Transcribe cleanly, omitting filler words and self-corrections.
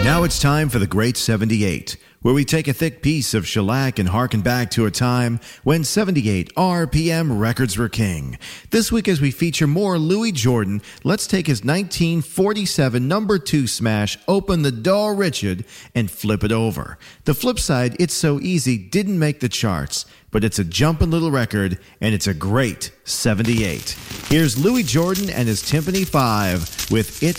Now it's time for the Great 78, where we take a thick piece of shellac and harken back to a time when 78 RPM records were king. This week, as we feature more Louis Jordan, let's take his 1947 number 2 smash, Open the Door Richard, and flip it over. The flip side, It's So Easy, didn't make the charts, but it's a jumpin' little record, and it's a great 78. Here's Louis Jordan and his Timpani 5 with It's